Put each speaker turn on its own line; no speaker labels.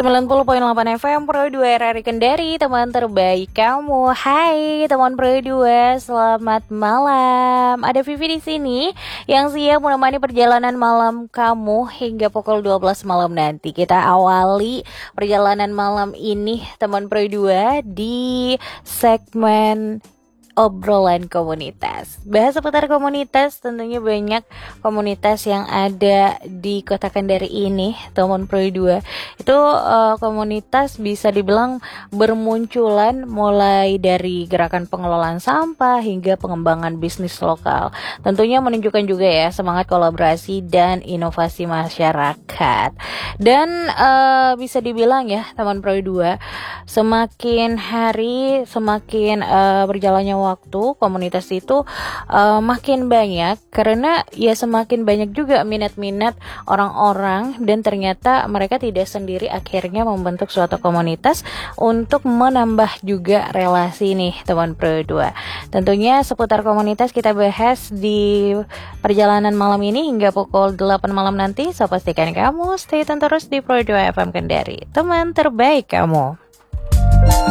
90,8 FM Pro 2 RRI Kendari, teman terbaik kamu. Hai teman Pro 2, selamat malam. Ada Vivi di sini yang siap menemani perjalanan malam kamu hingga pukul 12 malam nanti. Kita awali perjalanan malam ini teman Pro 2 di segmen obrolan komunitas. Bahas seputar komunitas, tentunya banyak komunitas yang ada di Kota Kendari ini, teman Pro 2. Itu komunitas bisa dibilang bermunculan mulai dari gerakan pengelolaan sampah hingga pengembangan bisnis lokal. Tentunya menunjukkan juga ya semangat kolaborasi dan inovasi masyarakat. Dan bisa dibilang ya teman Pro 2, semakin hari semakin berjalannya waktu, komunitas itu makin banyak karena ya semakin banyak juga minat-minat orang-orang, dan ternyata mereka tidak sendiri akhirnya membentuk suatu komunitas untuk menambah juga relasi nih teman Pro 2. Tentunya seputar komunitas kita bahas di perjalanan malam ini hingga pukul 8 malam nanti. So pastikan kamu stay tune terus di Pro 2 FM Kendari, teman terbaik kamu.